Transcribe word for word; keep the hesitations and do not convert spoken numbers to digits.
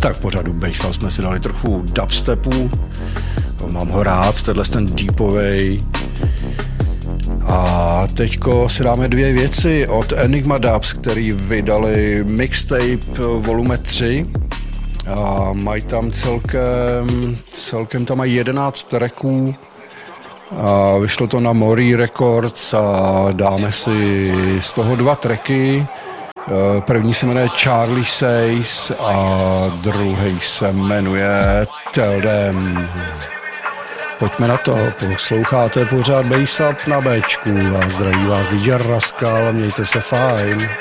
Tak v pořadu Baselab jsme si dali trochu dubstepu, mám ho rád, tenhle ten deepovej. A teďko si dáme dvě věci od Enigma Dubs, který vydali mixtape volume tři a mají tam celkem, celkem tam mají jedenáct tracků a vyšlo to na Mori Records a dáme si z toho dva tracky. První se jmenuje Charlie Says a druhý se jmenuje Tell Them. Pojďme na to, posloucháte pořád Baselab na Bčku a zdraví vás dý džej Rascal, mějte se fajn.